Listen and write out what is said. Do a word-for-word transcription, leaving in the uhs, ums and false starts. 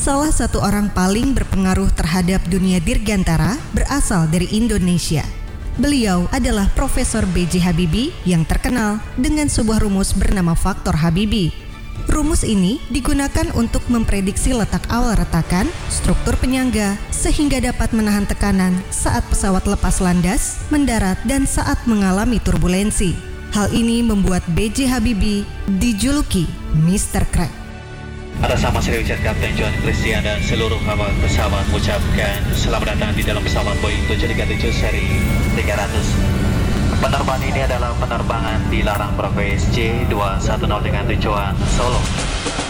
salah satu orang paling berpengaruh terhadap dunia dirgantara, berasal dari Indonesia. Beliau adalah Profesor B J Habibie yang terkenal dengan sebuah rumus bernama faktor Habibie. Rumus ini digunakan untuk memprediksi letak awal retakan, struktur penyangga, sehingga dapat menahan tekanan saat pesawat lepas landas, mendarat, dan saat mengalami turbulensi. Hal ini membuat B J Habibie dijuluki mister Crack. Atas nama Sri Richard Kapten John Christian dan seluruh awak pesawat mengucapkan selamat datang di dalam pesawat Boeing tujuh tiga tujuh seri tiga ratus. Penerbangan ini adalah penerbangan dilarang Progres J dua satu nol dengan tujuan Solo.